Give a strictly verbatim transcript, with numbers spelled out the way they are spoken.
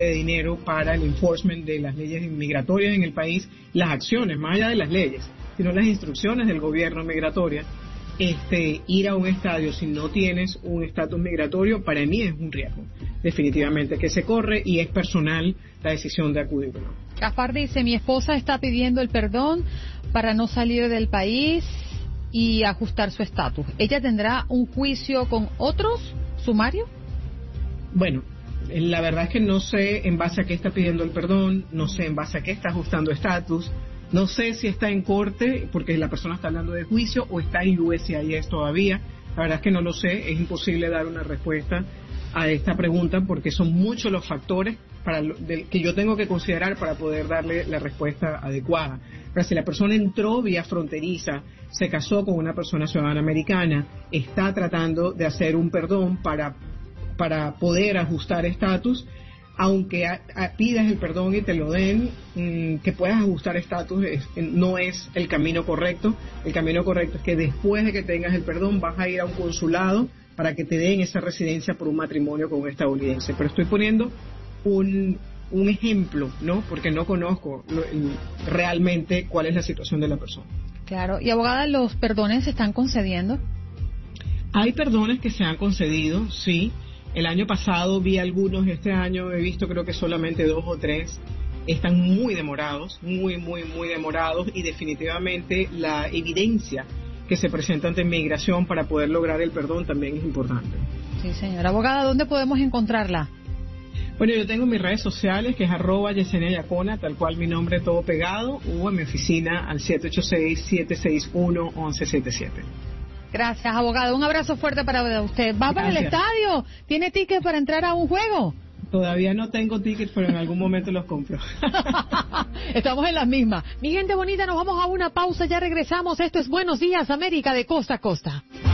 de dinero para el enforcement de las leyes migratorias en el país, las acciones, más allá de las leyes, sino las instrucciones del gobierno migratorio. Este, ir a un estadio si no tienes un estatus migratorio, para mí es un riesgo, definitivamente, que se corre y es personal la decisión de acudir o no. Gaspar dice, mi esposa está pidiendo el perdón para no salir del país y ajustar su estatus. ¿Ella tendrá un juicio con otros sumario? Bueno, la verdad es que no sé en base a qué está pidiendo el perdón, no sé en base a qué está ajustando estatus. No sé si está en corte, porque la persona está hablando de juicio, o está en U S C I S todavía. La verdad es que no lo sé, es imposible dar una respuesta a esta pregunta, porque son muchos los factores para lo, de, que yo tengo que considerar para poder darle la respuesta adecuada. Pero si la persona entró vía fronteriza, se casó con una persona ciudadana americana, está tratando de hacer un perdón para, para poder ajustar estatus, aunque a, a, pidas el perdón y te lo den, mmm, que puedas ajustar estatus no es el camino correcto. El camino correcto es que después de que tengas el perdón vas a ir a un consulado para que te den esa residencia por un matrimonio con un estadounidense. Pero estoy poniendo un, un ejemplo, ¿no? Porque no conozco lo, realmente cuál es la situación de la persona. Claro. Y abogada, ¿los perdones se están concediendo? Hay perdones que se han concedido, sí. El año pasado vi algunos, este año he visto creo que solamente dos o tres. Están muy demorados, muy, muy, muy demorados, y definitivamente la evidencia que se presenta ante inmigración para poder lograr el perdón también es importante. Sí, señora. Abogada, ¿dónde podemos encontrarla? Bueno, yo tengo mis redes sociales, que es arroba Yesenia Yacona, tal cual mi nombre todo pegado, o en mi oficina al siete ocho seis, siete seis uno, once setenta y siete. Gracias, abogado. Un abrazo fuerte para usted. ¿Va Gracias. Para el estadio? ¿Tiene ticket para entrar a un juego? Todavía no tengo tickets, pero en algún momento los compro. Estamos en las mismas. Mi gente bonita, nos vamos a una pausa, ya regresamos. Esto es Buenos Días, América, de costa a costa.